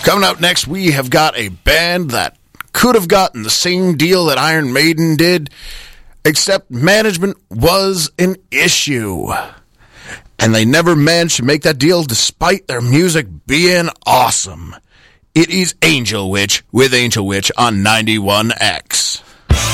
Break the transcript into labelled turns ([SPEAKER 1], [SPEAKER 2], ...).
[SPEAKER 1] Coming up next, we have got a band that could have gotten the same deal that Iron Maiden did, except management was an issue. And they never managed to make that deal despite their music being awesome. It is Angel Witch with Angel Witch on 91X.